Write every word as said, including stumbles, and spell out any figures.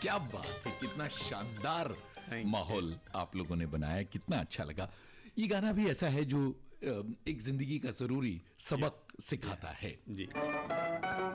क्या बात है, कितना शानदार माहौल आप लोगों ने बनाया, कितना अच्छा लगा। ये गाना भी ऐसा है जो एक जिंदगी का जरूरी सबक सिखाता है। जी।